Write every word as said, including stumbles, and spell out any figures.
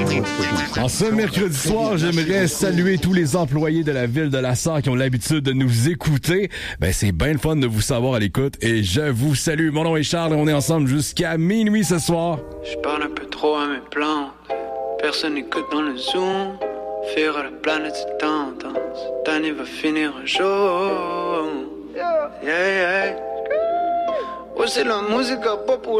En ce mercredi soir, j'aimerais saluer tous les employés de la ville de La Sarre qui ont l'habitude de nous écouter. Ben, c'est bien le fun de vous savoir à l'écoute et je vous salue. Mon nom est Charles et on est ensemble jusqu'à minuit ce soir. Je parle un peu trop à mes plantes. Personne n'écoute dans le Zoom. Faire à la planète c'est tendance. Cette année va finir un jour. Yeah, yeah. Ouais, c'est la musique à pas pour